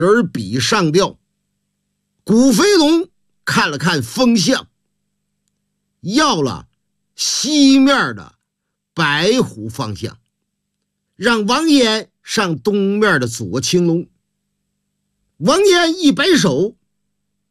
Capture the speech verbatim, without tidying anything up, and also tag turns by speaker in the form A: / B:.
A: 而彼上吊。古飞龙看了看风向，要了西面的白虎方向，让王延上东面的左青龙。王延一摆手，